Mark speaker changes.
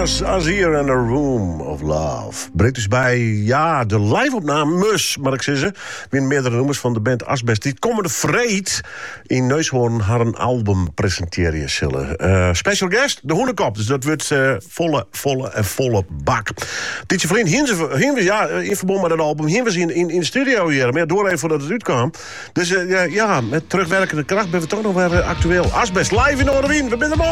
Speaker 1: was Us Here in a Room of Love. Brengt dus bij, ja, de live-opname Mus, maar ik zeg ze. Winnen meerdere nummers van de band Asbest. Die komende vreed in Neushoorn haar een album presenteren zullen. Special guest, de Hoenekop. Dus dat wordt volle bak. Ditje vriend, ja, in verband met het album, hier was in de studio hier. Maar door even voordat het uitkwam. Dus ja, met terugwerkende kracht ben we toch nog weer actueel. Asbest live in Oorwien, we zijn er op.